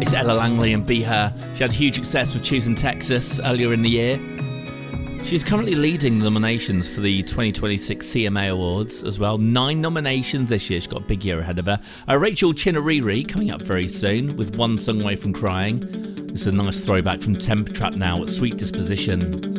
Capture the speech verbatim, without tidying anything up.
It's Ella Langley and Be Her. She had huge success with Choosing Texas earlier in the year. She's currently leading the nominations for the twenty twenty-six C M A Awards as well. Nine nominations this year. She's got a big year ahead of her. Uh, Rachel Chinariri coming up very soon with One Song Away from Crying. This is a nice throwback from Temp Trap now with Sweet Disposition.